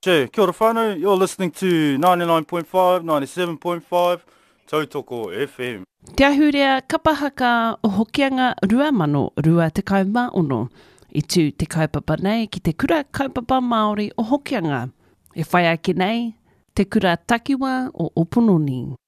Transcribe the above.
Kia ora whānau, you're listening to 99.5, 97.5, Tautoko FM. Te ahurea kapahaka o hokianga 2025 i tū te kaupapa nei ki te kura kaupapa Māori o hokianga. E whai ake nei, te kura takiwa o Opunoni.